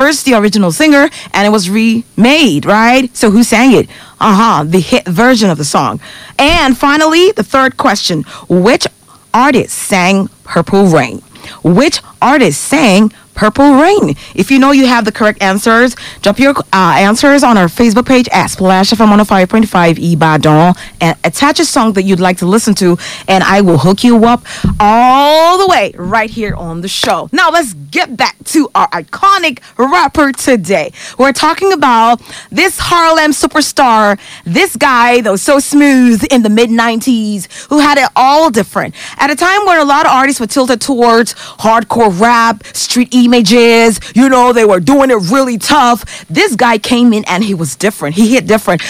first the original singer, and it was remade, right? So who sang it? The hit version of the song. And finally, the third question: which artist sang Purple Rain? Which artist sang Purple Rain? If you know you have the correct answers, drop your answers on our Facebook page at Splash FM 105.5 Ibadan and attach a song that you'd like to listen to, and I will hook you up all the way right here on the show. Now let's get back to our iconic rapper today. We're talking about this Harlem superstar, this guy that was so smooth in the mid-90s, who had it all different. At a time where a lot of artists were tilted towards hardcore rap, street images, they were doing it really tough. This guy came in and he was different. He hit different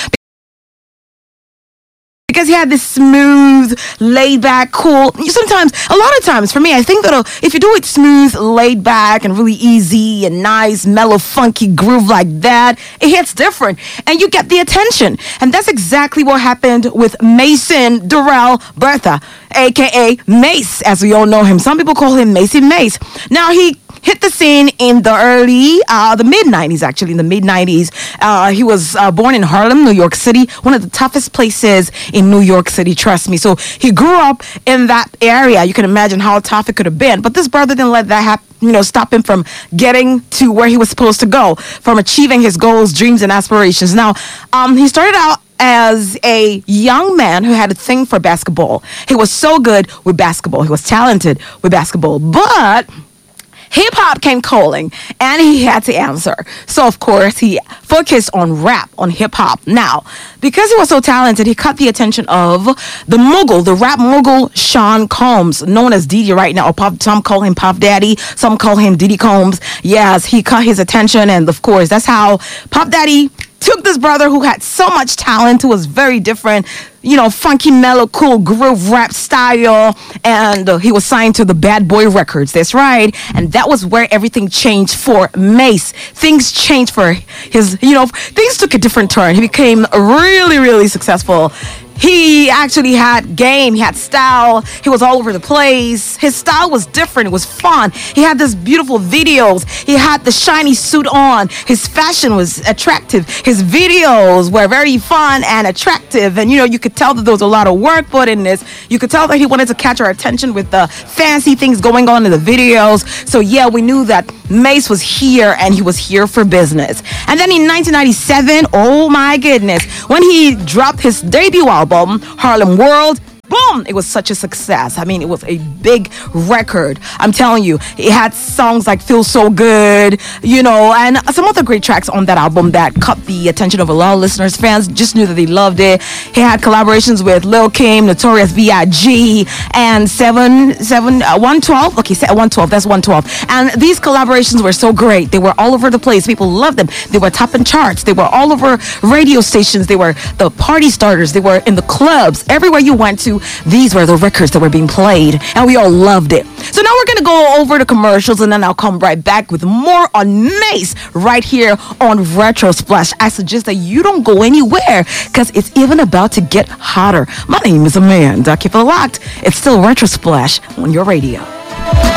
because he had this smooth, laid back, cool. Sometimes, a lot of times for me, I think that if you do it smooth, laid back, and really easy and nice, mellow, funky groove like that, it hits different and you get the attention. And that's exactly what happened with Mason Darrell Bertha, aka Mace, as we all know him. Some people call him Macy Mace. Now, he hit the scene in the mid-90s, actually, in the mid-90s. He was born in Harlem, New York City, one of the toughest places in New York City, trust me. So he grew up in that area. You can imagine how tough it could have been. But this brother didn't let that happen, stop him from getting to where he was supposed to go, from achieving his goals, dreams, and aspirations. Now, he started out as a young man who had a thing for basketball. He was so good with basketball. He was talented with basketball. But hip-hop came calling, and he had to answer. So, of course, he focused on rap, on hip-hop. Now, because he was so talented, he caught the attention of the rap mogul, Sean Combs, known as Diddy right now. Some call him Puff Daddy, some call him Diddy Combs. Yes, he caught his attention, and, of course, that's how Puff Daddy took this brother who had so much talent, who was very different, funky, mellow, cool groove rap style, and he was signed to the Bad Boy Records. That's right. And that was where everything changed for Mace. Things changed for things took a different turn. He became really, really successful. He actually had game, he had style, he was all over the place. His style was different, it was fun. He had these beautiful videos, he had the shiny suit on, his fashion was attractive, his videos were very fun and attractive, and you could tell that there was a lot of work put in this. You could tell that he wanted to catch our attention with the fancy things going on in the videos. So yeah, we knew that Mace was here, and he was here for business. And then in 1997, oh my goodness, when he dropped his debut album, Harlem World, boom, it was such a success. I mean, it was a big record. I'm telling you, it had songs like Feel So Good, and some other great tracks on that album that caught the attention of a lot of listeners. Fans just knew that they loved it. He had collaborations with Lil Kim, Notorious B.I.G., and 112. Okay, 112, that's 112. And these collaborations were so great. They were all over the place. People loved them. They were topping charts. They were all over radio stations. They were the party starters. They were in the clubs. Everywhere you went to, these were the records that were being played, and we all loved it. So now we're going to go over the commercials, and then I'll come right back with more on Mace right here on Retro Splash. I suggest that you don't go anywhere, because it's even about to get hotter. My name is Amanda. Keep it locked. It's still Retro Splash on your radio.